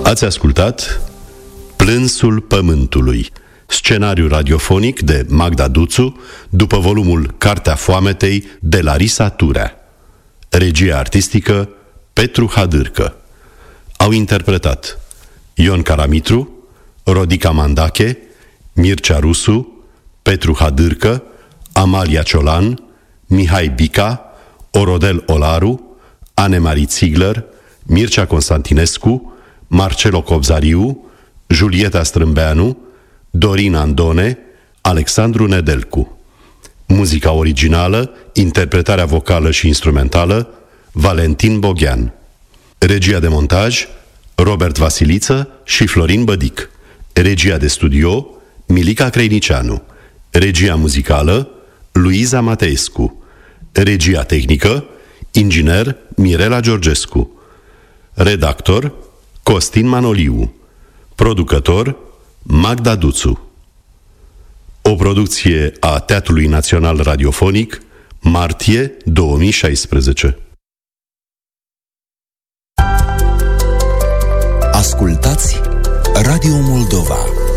Ați ascultat Plânsul Pământului, scenariu radiofonic de Magda Duțu, după volumul Cartea Foametei de Larisa Turea. Regia artistică Petru Hadârcă. Au interpretat Ion Caramitru, Rodica Mandache, Mircea Rusu, Petru Hadârcă, Amalia Ciolan, Mihai Bica, Orodel Olaru, Anne-Marie Ziegler, Mircea Constantinescu, Marcelo Cobzariu, Julieta Strâmbeanu, Dorin Andone, Alexandru Nedelcu. Muzica originală, interpretarea vocală și instrumentală, Valentin Boghean. Regia de montaj, Robert Vasiliță și Florin Bădic. Regia de studio, Milica Creinicianu. Regia muzicală, Luiza Mateescu. Regia tehnică, inginer Mirela Georgescu. Redactor, Costin Manoliu. Producător, Magda Duțu. O producție a Teatrului Național Radiofonic, martie 2016. Ascultați Radio Moldova.